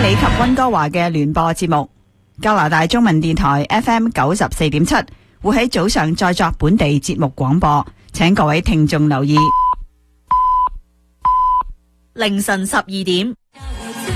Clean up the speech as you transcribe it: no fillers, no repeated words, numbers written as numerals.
里及溫哥華嘅聯播節目。加拿大中文電台 FM 94.7會喺早上再作本地節目廣播，請各位聽眾留意。 凌晨12點